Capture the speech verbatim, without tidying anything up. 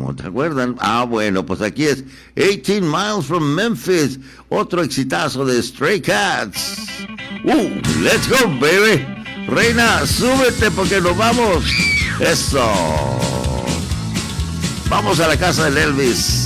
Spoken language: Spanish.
Eskimo, ¿te acuerdan? Ah, bueno, pues aquí es eighteen miles from Memphis, otro exitazo de Stray Cats. Uh, let's go, baby. Reina, súbete porque nos vamos. Eso. Vamos a la casa del Elvis.